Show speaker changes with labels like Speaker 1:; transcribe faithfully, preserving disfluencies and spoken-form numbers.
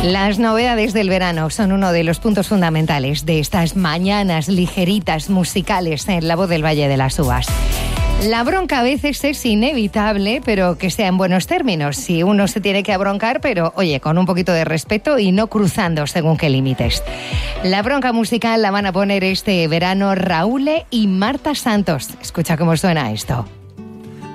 Speaker 1: Las novedades del verano son uno de los puntos fundamentales de estas mañanas ligeritas musicales en La Voz del Valle de las Uvas. La bronca a veces es inevitable, pero que sea en buenos términos. Si uno se tiene que abroncar, pero oye, con un poquito de respeto y no cruzando según qué límites. La bronca musical la van a poner este verano Raúl y Marta Santos. Escucha cómo suena esto.